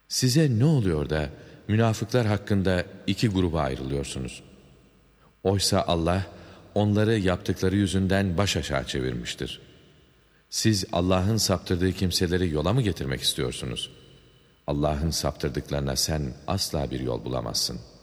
Size ne oluyor da münafıklar hakkında iki gruba ayrılıyorsunuz? Oysa Allah onları yaptıkları yüzünden baş aşağı çevirmiştir. Siz Allah'ın saptırdığı kimseleri yola mı getirmek istiyorsunuz? Allah'ın saptırdıklarına sen asla bir yol bulamazsın.''